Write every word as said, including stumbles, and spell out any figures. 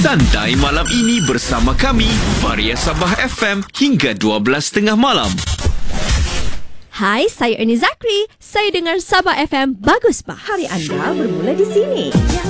Santai malam ini bersama kami, Varia Sabah F M hingga dua belas tiga puluh malam. Hai, saya Ernie Zakri. Saya dengar Sabah F M. Bagus, Pak. Hari anda bermula di sini. Yang